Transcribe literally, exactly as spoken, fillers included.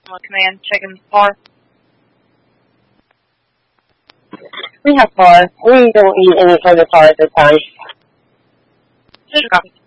Command, checking par. We have par. We don't need any further par at this time. Just copy.